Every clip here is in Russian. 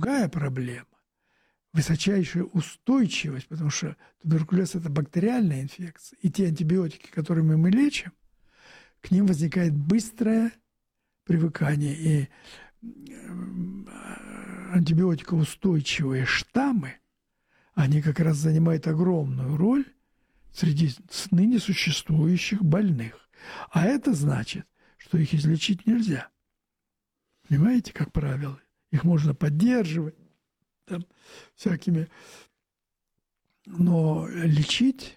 другая проблема. Высочайшая устойчивость, потому что туберкулез – это бактериальная инфекция, и те антибиотики, которыми мы лечим, к ним возникает быстрое привыкание, и антибиотикоустойчивые штаммы, они как раз занимают огромную роль среди ныне существующих больных. А это значит, что их излечить нельзя. Понимаете, как правило? Их можно поддерживать там, всякими, но лечить.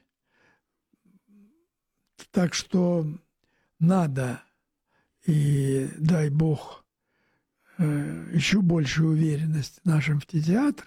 Так что надо, и дай Бог, еще большую уверенность нашим фтизиатрам,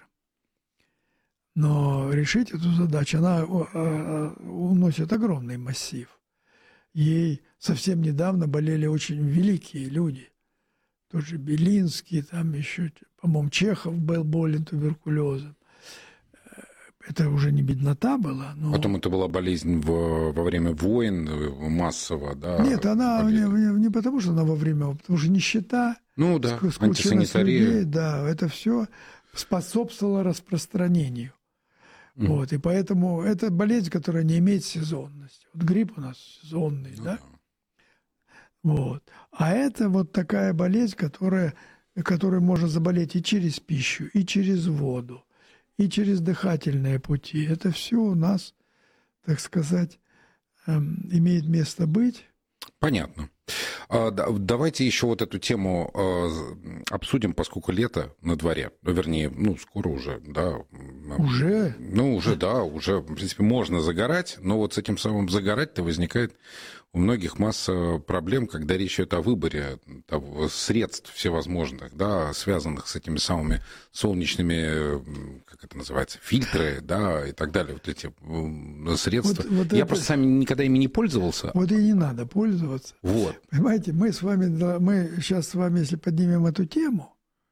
но решить эту задачу, она уносит огромный массив. Ей совсем недавно болели очень великие люди. Тоже Белинский, там еще, по-моему, Чехов был болен туберкулезом. Это уже не беднота была. Но... Потом это была болезнь во время войн массово, да? Нет, она не потому, что она во время, потому что нищета, ну, да, антисанитария. Людей, да, это все способствовало распространению. Вот, и поэтому это болезнь, которая не имеет сезонности. Вот грипп у нас сезонный, ну, да? Вот. А это вот такая болезнь, которой можно заболеть и через пищу, и через воду, и через дыхательные пути. Это все у нас, так сказать, имеет место быть. Понятно. Давайте еще вот эту тему обсудим, поскольку лето на дворе. Ну, вернее, скоро уже, да. Уже? Уже, да, уже, в принципе, можно загорать, но вот с этим самым загорать-то возникает у многих масса проблем, когда речь идет о выборе средств всевозможных, да, связанных с этими самыми солнечными, как это называется, фильтры, да, и так далее, вот эти средства. Я просто сам никогда ими не пользовался. Вот и не надо пользоваться. Вот. Понимаете, мы сейчас с вами, если поднимем эту тему,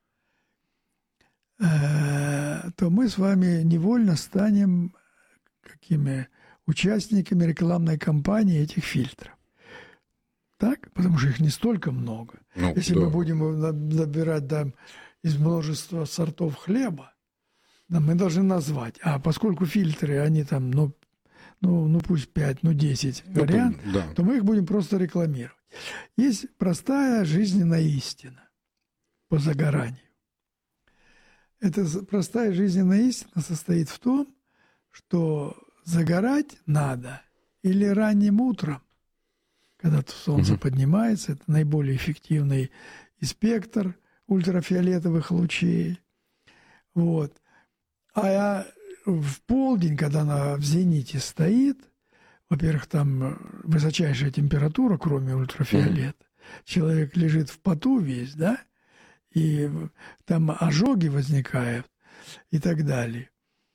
то мы с вами невольно станем участниками рекламной кампании этих фильтров. Так? Потому что их не столько много. Если мы будем набирать из множества сортов хлеба, мы должны назвать. А поскольку фильтры, они там, пусть 5, 10 вариантов, то мы их будем просто рекламировать. Есть простая жизненная истина по загоранию. Эта простая жизненная истина состоит в том, что загорать надо или ранним утром, когда солнце поднимается, это наиболее эффективный спектр ультрафиолетовых лучей. Вот. А в полдень, когда она в зените стоит, во-первых, там высочайшая температура, кроме ультрафиолета, человек лежит в поту весь, да, и там ожоги возникают и так далее.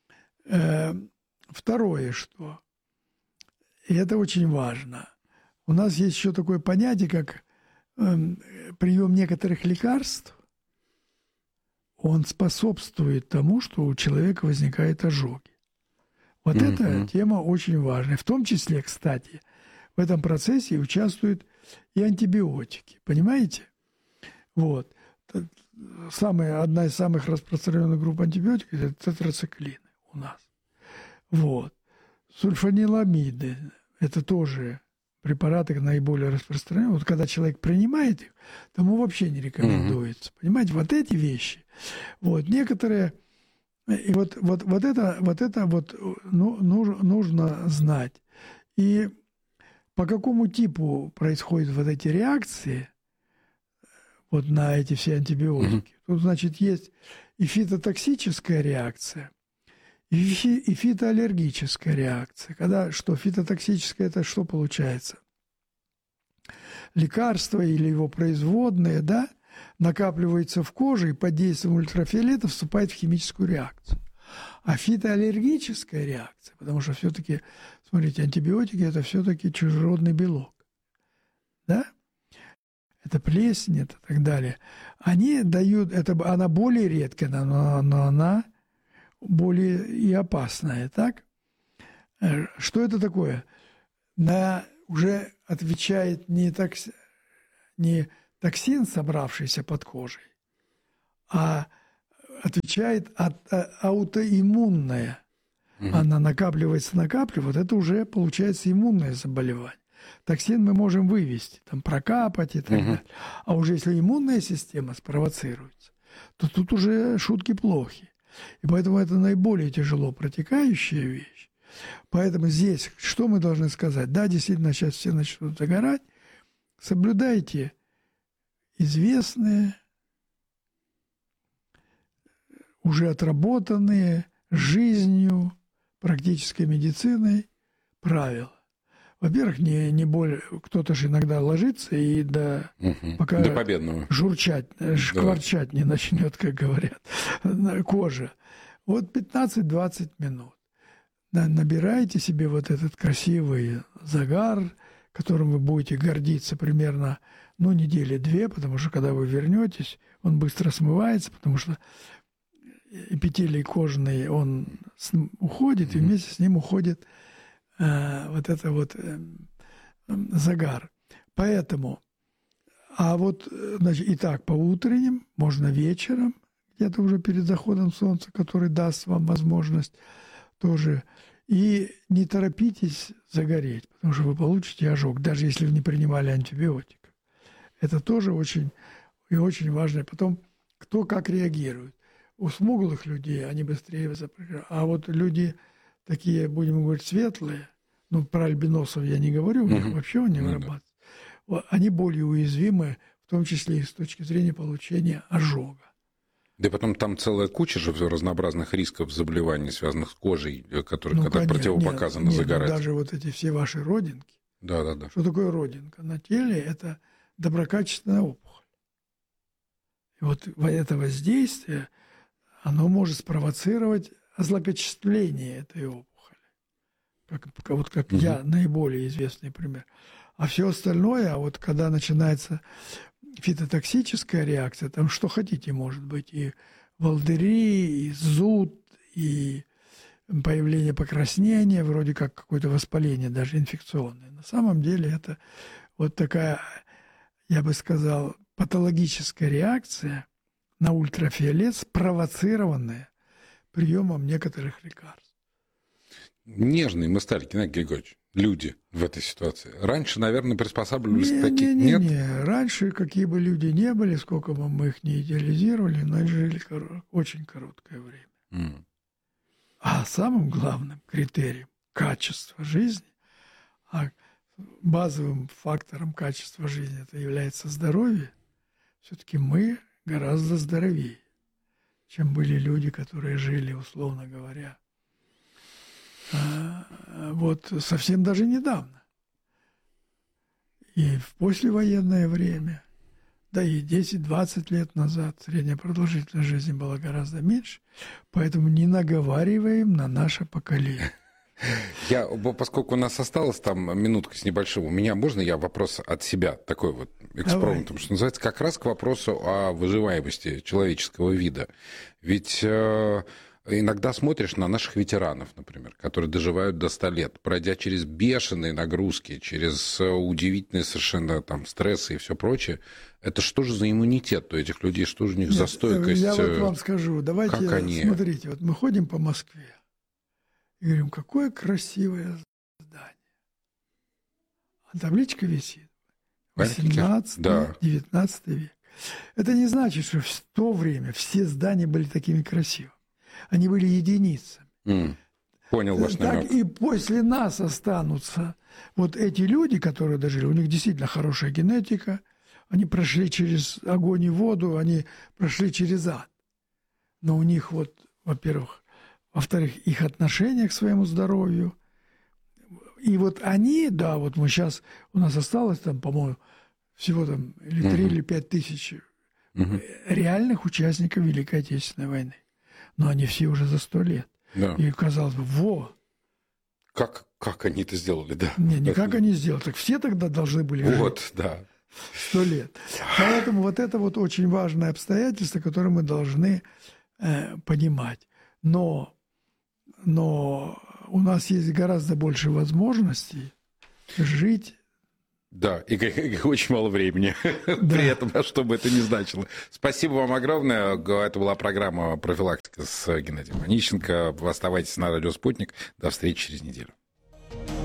Второе, что, и это очень важно, у нас есть еще такое понятие, как прием некоторых лекарств, он способствует тому, что у человека возникают ожоги. Вот эта тема очень важная. В том числе, кстати, в этом процессе участвуют и антибиотики. Понимаете? Вот. Одна из самых распространенных групп антибиотиков – это тетрациклины у нас. Вот. Сульфаниламиды – это тоже препараты наиболее распространенные. Вот когда человек принимает их, тому вообще не рекомендуется. Понимаете? Вот эти вещи. Вот. Некоторые... И вот это нужно знать. И по какому типу происходят вот эти реакции вот на эти все антибиотики? Тут, значит, есть и фитотоксическая реакция, и фитоаллергическая реакция. Когда что? Фитотоксическая – это что получается? Лекарство или его производные, да, накапливается в коже и под действием ультрафиолета вступает в химическую реакцию. А фитоаллергическая реакция, потому что все-таки, смотрите, антибиотики – это все-таки чужеродный белок. Да? Это плесень, это так далее. Они дают, она более редкая, но она более и опасная, так? Что это такое? Уже отвечает не токсин, собравшийся под кожей, а отвечает аутоиммунная. Она накапливается, вот это уже получается иммунное заболевание. Токсин мы можем вывести, там, прокапать и так далее. А уже если иммунная система спровоцируется, то тут уже шутки плохи. И поэтому это наиболее тяжело протекающая вещь. Поэтому здесь что мы должны сказать? Да, действительно, сейчас все начнут загорать. Соблюдайте известные, уже отработанные жизнью, практической медициной правила. Во-первых, не более, кто-то же иногда ложится и пока до победного журчать, шкварчать не начнет, как говорят, кожа. Вот 15-20 минут. Набирайте себе вот этот красивый загар, которым вы будете гордиться примерно, недели 2, потому что когда вы вернетесь, он быстро смывается, потому что эпителий кожный, он уходит, и вместе с ним уходит вот это вот загар. Поэтому, значит, итак, по утренним, можно вечером, где-то уже перед заходом солнца, который даст вам возможность тоже. И не торопитесь загореть, потому что вы получите ожог, даже если вы не принимали антибиотиков. Это тоже очень и очень важно. Потом, кто как реагирует. У смуглых людей они быстрее запрягают. А вот люди такие, будем говорить, светлые, про альбиносов я не говорю, у них вообще он не вырабатывается. Они более уязвимы, в том числе и с точки зрения получения ожога. Да и потом там целая куча же разнообразных рисков заболеваний, связанных с кожей, которые противопоказано загорать. Даже вот эти все ваши родинки. Да. Что такое родинка? На теле это доброкачественная опухоль. И вот это воздействие, оно может спровоцировать злокачествление этой опухоли. Как я, наиболее известный пример. А все остальное, когда начинается фитотоксическая реакция, там что хотите может быть. И волдыри, и зуд, и появление покраснения, вроде как какое-то воспаление, даже инфекционное. На самом деле это вот такая, я бы сказал, патологическая реакция на ультрафиолет, спровоцированная приемом некоторых лекарств. Нежные мы стали, Геннадий Григорьевич, люди в этой ситуации. Раньше, наверное, приспосабливались к таким... Нет? Раньше, какие бы люди не были, сколько бы мы их не идеализировали, но они жили очень короткое время. А самым главным критерием качества жизни, а базовым фактором качества жизни это является здоровье, все-таки мы гораздо здоровее, чем были люди, которые жили, условно говоря, совсем даже недавно. И в послевоенное время, да и 10-20 лет назад средняя продолжительность жизни была гораздо меньше, поэтому не наговариваем на наше поколение. Поскольку у нас осталось там минутка с небольшим, можно я вопрос от себя, такой вот экспромтом, что называется, как раз к вопросу о выживаемости человеческого вида. Ведь... Иногда смотришь на наших ветеранов, например, которые доживают до 100 лет, пройдя через бешеные нагрузки, через удивительные совершенно там стрессы и все прочее. Это что же за иммунитет у этих людей, что же у них за стойкость? Я вам скажу, давайте, смотрите, мы ходим по Москве и говорим, какое красивое здание. А табличка висит. 18-19 век. Это не значит, что в то время все здания были такими красивыми. Они были единицами. Понял ваш намек. Так и после нас останутся вот эти люди, которые дожили. У них действительно хорошая генетика. Они прошли через огонь и воду, они прошли через ад. Но у них во-первых, их отношение к своему здоровью. И они, мы сейчас, у нас осталось там, по-моему, всего там или 3 или 5 тысяч реальных участников Великой Отечественной войны. Но они все уже за 100 лет. Да. И казалось бы, Как они это сделали, да? Не как они сделали. Так все тогда должны были жить. Да. 100 лет. Поэтому это очень важное обстоятельство, которое мы должны понимать. Но у нас есть гораздо больше возможностей жить Да, и очень мало времени при этом, что бы это ни значило. Спасибо вам огромное. Это была программа «Профилактика» с Геннадием Онищенко. Оставайтесь на радио «Спутник». До встречи через неделю.